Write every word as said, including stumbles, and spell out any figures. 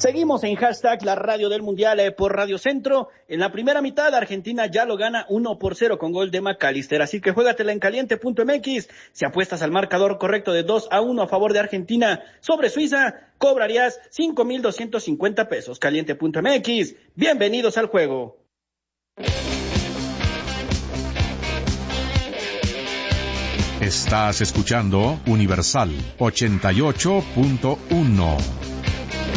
Seguimos en hashtag la radio del mundial eh, por Radio Centro. En la primera mitad, Argentina ya lo gana uno por cero con gol de McAllister. Así que juégatela en caliente punto m x. Si apuestas al marcador correcto de dos a uno a favor de Argentina sobre Suiza, cobrarías cinco mil doscientos cincuenta pesos. caliente punto m x. Bienvenidos al juego. Estás escuchando Universal ochenta y ocho punto uno.